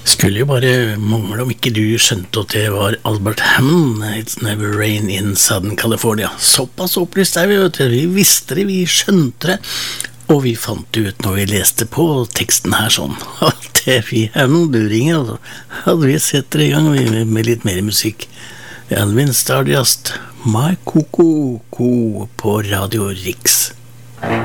Skulle jo bare mangle om ikke du skjønte at det var Albert Hammond, It's Never Rain in Southern California. Såpass opplyst vi, vet du. Vi visste det, vi skjønte det, og vi fant det ut når vi leste på teksten her sånn. Det vi Hammond, du ringer, altså. Hadde vi sett det i gang med litt mer musikk. Alvin Stardust, My Coco på Radio Riks.